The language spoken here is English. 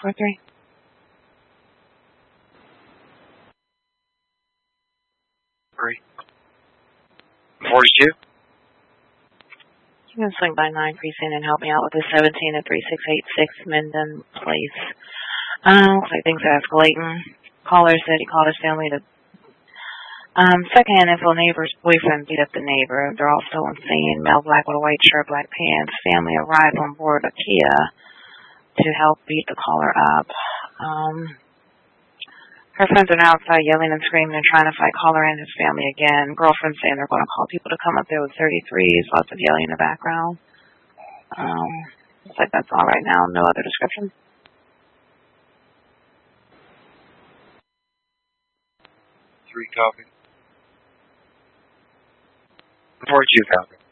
943. Three. 42. You can swing by 9 precinct and help me out with the 17 at 3686 Minden Place. Looks like things are escalating. Caller said he called his family to second info neighbor's boyfriend beat up the neighbor. They're all still on scene. Male black with a white shirt, black pants. Family arrived on board a Kia to help beat the caller up. Her friends are now outside yelling and screaming and trying to fight caller and his family again. Girlfriend's saying they're going to call people to come up there with 33s. Lots of yelling in the background. Looks like that's all right now. No other description. 3 copy. 42 copy.